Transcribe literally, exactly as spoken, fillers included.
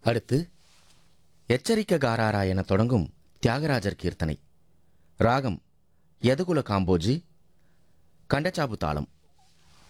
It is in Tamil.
அடுத்து எச்சரிக்ககாராரா என தொடங்கும் தியாகராஜர் கீர்த்தனை. ராகம் யதுகுல காம்போஜி, கண்டச்சாபு தாளம்.